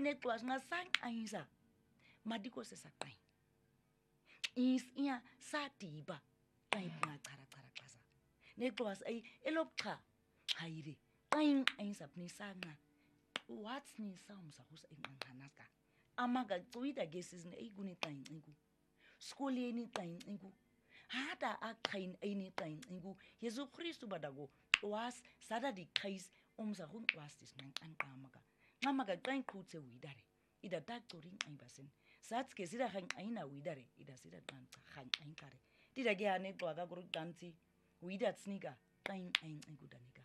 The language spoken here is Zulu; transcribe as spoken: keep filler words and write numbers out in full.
neklas nga sang ainsa madiko sesaqai is iya sadiba ay ngachara chara xasa neklas ay elopcha hayire qain ainsa nisanga what's ni samsa hus enqanqanaska amaga cuida gesizini eyikuni qaincingu skoleni qaincingu hada aqhain ayini qaincingu Jesu Christu badago was sada di kais umza hun was dis nqanqamaka nqamaka qainquthe widare ida daqorin aybasen sats ke sida hang ayina widare ida sida qanqa hang aynkare dida ke ane xwaka kuruqanti widatsnika qain ayincingu dani